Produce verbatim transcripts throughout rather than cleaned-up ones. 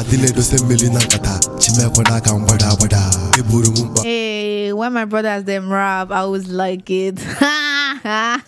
Hey, when my brothers them rap, I always like it. I'm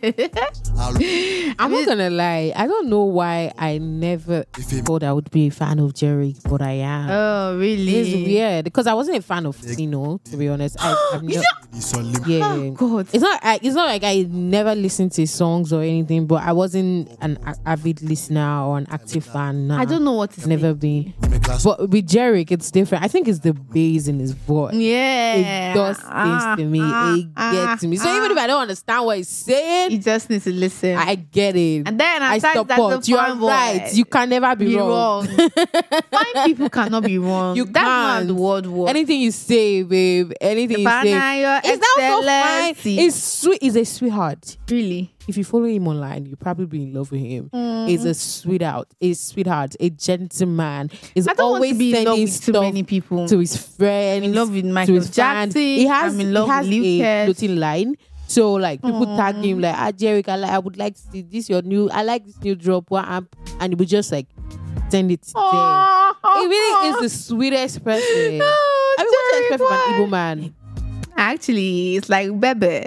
not gonna lie. I don't know why I never thought I would be a fan of Jerry, but I am. Oh, really? It's weird because I wasn't a fan of Tino, to be honest. I, I'm not, yeah, Oh, God. it's not. I, it's not like I never listened to his songs or anything, but I wasn't an a- avid listener or an active fan. Nah, I don't know what it's never been. But with Jerick, it's different. I think it's the bass in his voice. Yeah. It does things Ah, to me. ah, it ah, gets to me. So ah. even if I don't understand what he's saying, You just need to listen. I get it. And then I aside that, support. the You are fine boy, right. You can never be, be wrong. wrong. Fine people cannot be wrong. You That's not can't. the word word. Anything you say, babe. Anything you say. Your It's not so fine. excellency. It's sweet. He's a sweetheart. Really? If you follow him online, you'll probably be in love with him. Mm. He's a sweetheart, a sweetheart, a gentleman. He's I don't always want to be in love sending with too stuff many people. to his friends. I'm in love with to Michael his fans. Jackson. He has, I'm in love he has with a Lucas. floating line. So like people tag him like, ah, Jerick, I, like, I would like to see this your new. I like this new drop. What amp? And he would just like send it to them. He really is the sweetest person. Oh, I mean, what do you expect from Jerick, an Igbo why? man? Actually, it's like Bebe.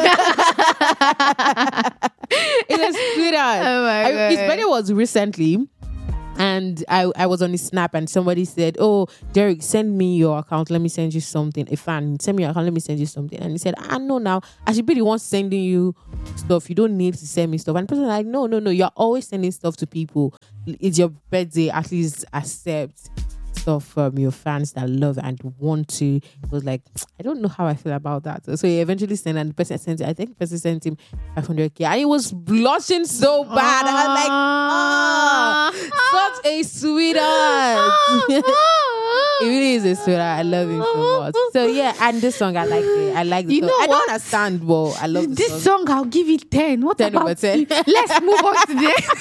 It's a sweetheart. Oh my I- God. His birthday was recently, and I, I was on his snap, and somebody said, "Oh, Jerick, send me your account. Let me send you something." A fan, send me your account. Let me send you something. And he said, "I know now. I should be the one sending you stuff. You don't need to send me stuff." And the person was like, "No, no, no. You're always sending stuff to people. It's your birthday. At least accept stuff from your fans that love and want to." It was like, I don't know how I feel about that. So he eventually sent, and the person sent it. I think the person sent him five hundred k, and he was blushing so bad. I was like, oh, such a sweetheart. He really is a sweetheart. I love him so much. So yeah, and this song I like it. I like the You song. know I don't what? understand, but I love the This song. song, I'll give it ten. What ten about over ten. Let's move on to this.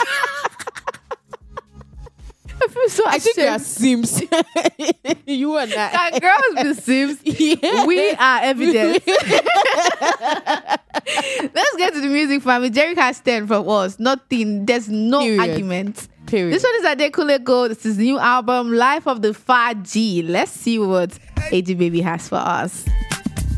I feel so I think we are ashamed. Sims. You and I. Can girls be Sims? Yeah. We are evidence. Let's get to the music, family. Jerick has ten from us. Nothing. There's no Period. argument. Period. This one is Adekunle Gold. This is the new album, Life of the Faji. Let's see what A J Baby has for us.